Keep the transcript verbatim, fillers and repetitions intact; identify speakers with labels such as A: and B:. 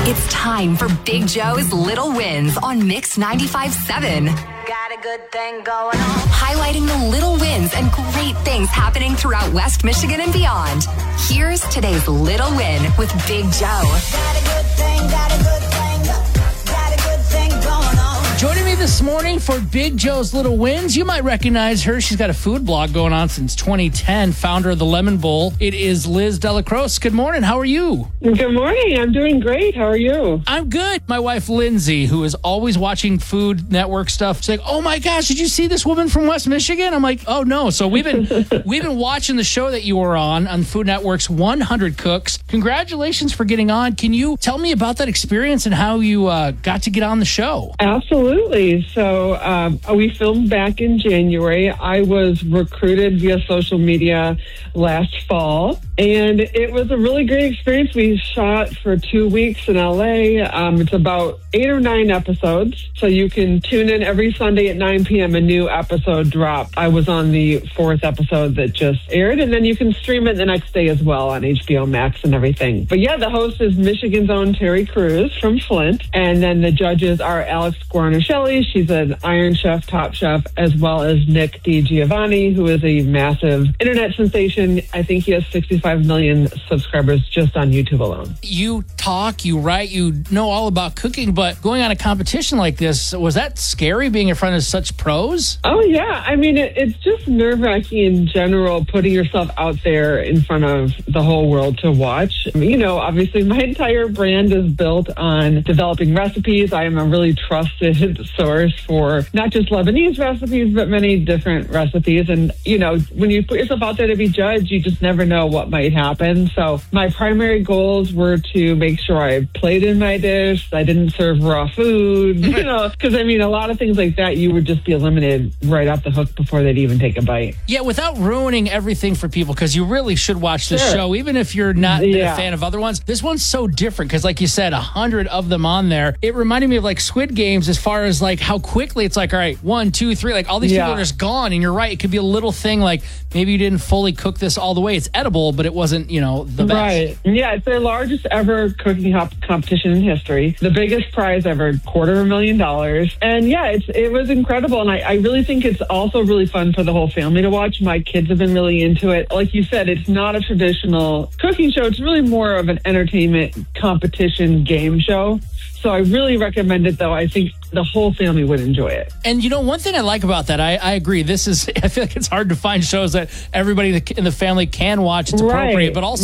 A: It's time for Big Joe's Little Wins on Mix ninety-five point seven.
B: Got a good thing going on.
A: Highlighting the little wins and great things happening throughout West Michigan and beyond. Here's today's Little Win with Big Joe.
B: Got a good thing, got a good thing, got a good thing going on.
C: Joining me this morning for Big Joe's Little Wins, you might recognize her. She's got a food blog going on since twenty ten, founder of the Lemon Bowl. It is Liz Delacroce. Good morning. How are you?
D: Good morning. I'm doing great. How are you?
C: I'm good. My wife, Lindsay, who is always watching Food Network stuff, she's like, oh my gosh, did you see this woman from West Michigan? I'm like, oh no. So we've been we've been watching the show that you were on, on Food Network's one hundred Cooks. Congratulations for getting on. Can you tell me about that experience and how you uh, got to get on the show?
D: Absolutely. So um, we filmed back in January. I was recruited via social media last fall, and it was a really great experience. We shot for two weeks in L A. Um, it's about eight or nine episodes, so you can tune in every Sunday at nine p.m. A new episode dropped. I was on the fourth episode that just aired, and then you can stream it the next day as well on H B O Max and everything. But yeah, the host is Michigan's own Terry Crews from Flint, and then the judges are Alex Guarnaschelli. She's an Iron Chef, Top Chef, as well as Nick DiGiovanni, who is a massive internet sensation. I think he has sixty-five million subscribers just on YouTube alone.
C: You talk, you write, you know all about cooking, but going on a competition like this, was that scary being in front of such pros?
D: Oh, yeah. I mean, it, it's just nerve-wracking in general, putting yourself out there in front of the whole world to watch. I mean, you know, obviously my entire brand is built on developing recipes. I am a really trusted source for not just Lebanese recipes, but many different recipes. And, you know, when you put yourself out there to be judged, you just never know what might happen. So my primary goals were to make sure I plated my dish, I didn't serve raw food, you know, because I mean, a lot of things like that, you would just be eliminated right off the hook before they'd even take a bite.
C: Yeah, without ruining everything for people, because you really should watch this
D: Sure.
C: show, even if you're not
D: Yeah.
C: a fan of other ones. This one's so different because, like you said, a hundred of them on there. It reminded me of like Squid Games as far as like how quickly it's like, all right, one, two, three, like all these
D: Yeah.
C: people are just gone. And you're right, it could be a little thing like maybe you didn't fully cook this all the way. It's edible, but it wasn't, you know, the best.
D: Right. Yeah, it's their largest ever cooking hop competition in history. The biggest prize ever, quarter of a million dollars. And yeah, it's it was incredible. And I, I really think it's also really fun for the whole family to watch. My kids have been really into it. Like you said, it's not a traditional cooking show. It's really more of an entertainment competition game show. So I really recommend it, though. I think the whole family would enjoy it.
C: And you know, one thing I like about that, I, I agree. This is, I feel like it's hard to find shows that everybody in the family can watch. It's appropriate,
D: Right.
C: but also